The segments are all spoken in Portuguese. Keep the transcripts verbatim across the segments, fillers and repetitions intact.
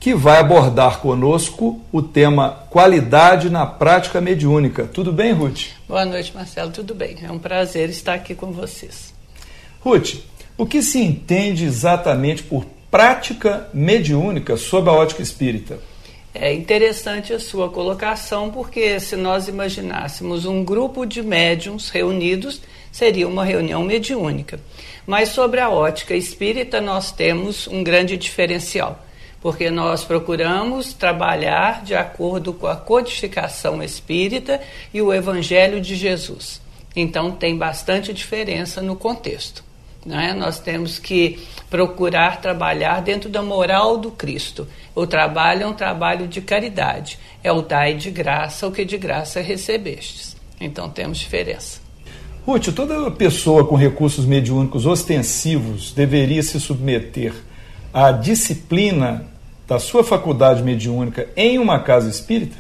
que vai abordar conosco o tema qualidade na prática mediúnica. Tudo bem, Ruth? Boa noite, Marcelo. Tudo bem. É um prazer estar aqui com vocês. Ruth, o que se entende exatamente por prática mediúnica sob a ótica espírita? É interessante a sua colocação, porque se nós imaginássemos um grupo de médiuns reunidos, seria uma reunião mediúnica. Mas sobre a ótica espírita nós temos um grande diferencial, porque nós procuramos trabalhar de acordo com a codificação espírita e o Evangelho de Jesus. Então tem bastante diferença no contexto. Não é? Nós temos que procurar trabalhar dentro da moral do Cristo. O trabalho é um trabalho de caridade. É o dai de graça o que de graça recebestes. Então temos diferença. Ruth, toda pessoa com recursos mediúnicos ostensivos deveria se submeter à disciplina da sua faculdade mediúnica em uma casa espírita?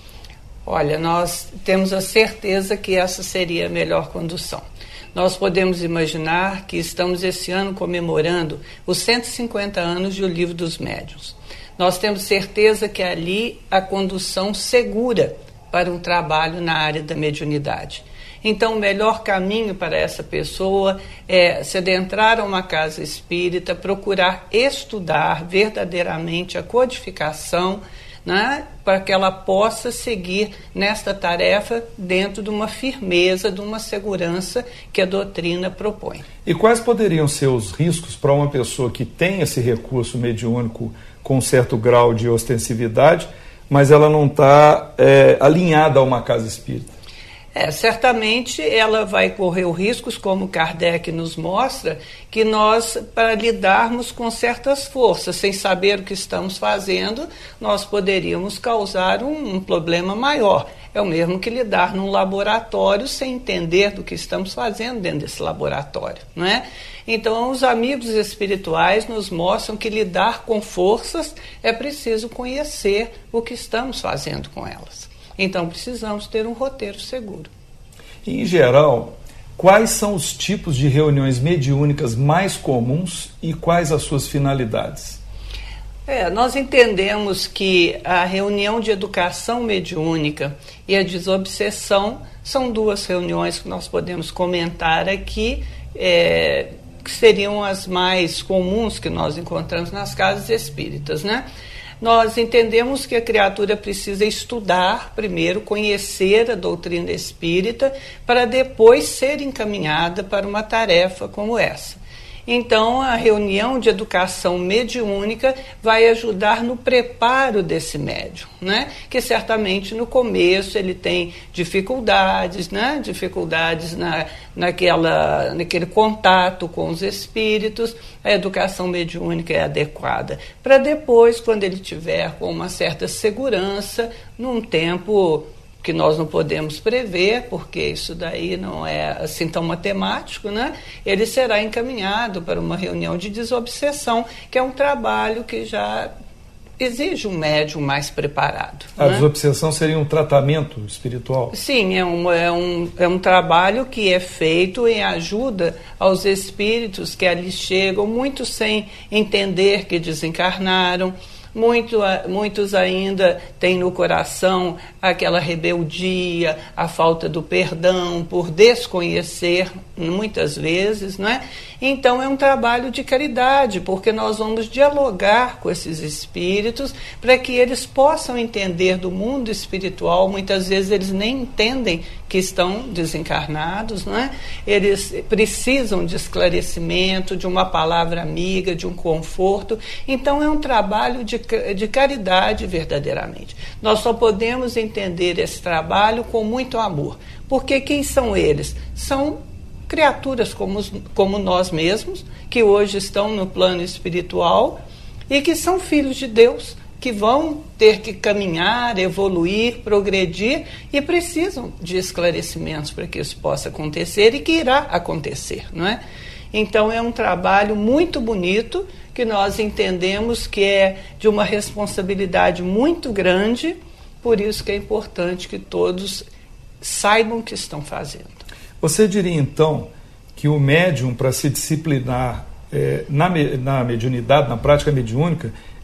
Olha, nós temos a certeza que essa seria a melhor condução. Nós podemos imaginar que estamos esse ano comemorando os cento e cinquenta anos do Livro dos Médiuns. Nós temos certeza que ali a condução segura para um trabalho na área da mediunidade. Então, o melhor caminho para essa pessoa é se adentrar a uma casa espírita, procurar estudar verdadeiramente a codificação, né, para que ela possa seguir nesta tarefa dentro de uma firmeza, de uma segurança que a doutrina propõe. E quais poderiam ser os riscos para uma pessoa que tem esse recurso mediúnico com um certo grau de ostensividade, mas ela não está é, alinhada a uma casa espírita? É, certamente ela vai correr o riscos, como Kardec nos mostra, que nós, para lidarmos com certas forças, sem saber o que estamos fazendo, nós poderíamos causar um, um problema maior. É o mesmo que lidar num laboratório sem entender do que estamos fazendo dentro desse laboratório, não é? Então, os amigos espirituais nos mostram que lidar com forças é preciso conhecer o que estamos fazendo com elas. Então, precisamos ter um roteiro seguro. Em geral, quais são os tipos de reuniões mediúnicas mais comuns e quais as suas finalidades? É, nós entendemos que a reunião de educação mediúnica e a desobsessão são duas reuniões que nós podemos comentar aqui, é, que seriam as mais comuns que nós encontramos nas casas espíritas, né? Nós entendemos que a criatura precisa estudar primeiro, conhecer a doutrina espírita, para depois ser encaminhada para uma tarefa como essa. Então, a reunião de educação mediúnica vai ajudar no preparo desse médium, né? Que certamente no começo ele tem dificuldades, né? Dificuldades na, naquela, naquele contato com os espíritos. A educação mediúnica é adequada para depois, quando ele tiver com uma certa segurança, num tempo que nós não podemos prever, porque isso daí não é assim tão matemático, né? Ele será encaminhado para uma reunião de desobsessão, que é um trabalho que já exige um médium mais preparado. A né? desobsessão seria um tratamento espiritual? Sim, é um, é, um, é um trabalho que é feito em ajuda aos espíritos que ali chegam, muitos sem entender que desencarnaram. Muito, muitos ainda têm no coração aquela rebeldia, a falta do perdão, por desconhecer, muitas vezes, não é? Então é um trabalho de caridade, porque nós vamos dialogar com esses espíritos para que eles possam entender do mundo espiritual. Muitas vezes eles nem entendem que estão desencarnados, não é? Eles precisam de esclarecimento, de uma palavra amiga, de um conforto. Então é um trabalho de de caridade verdadeiramente. Nós só podemos entender esse trabalho com muito amor, porque quem são eles? São criaturas como, como nós mesmos, que hoje estão no plano espiritual e que são filhos de Deus, que vão ter que caminhar, evoluir, progredir e precisam de esclarecimentos para que isso possa acontecer e que irá acontecer, não é? Então é um trabalho muito bonito, que nós entendemos que é de uma responsabilidade muito grande, por isso que é importante que todos saibam o que estão fazendo. Você diria então que o médium, para se disciplinar é, na, na mediunidade, na prática mediúnica,